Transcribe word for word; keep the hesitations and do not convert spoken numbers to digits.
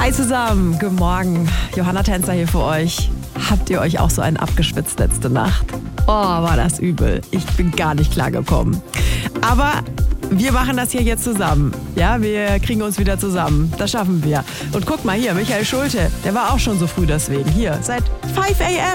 Hi zusammen, guten Morgen. Johanna Tänzer hier für euch. Habt ihr euch auch so einen abgeschwitzt letzte Nacht? Oh, war das übel. Ich bin gar nicht klargekommen. Aber wir machen das hier jetzt zusammen. Ja, wir kriegen uns wieder zusammen. Das schaffen wir. Und guck mal hier, Michael Schulte, der war auch schon so früh deswegen. Hier, seit fünf a m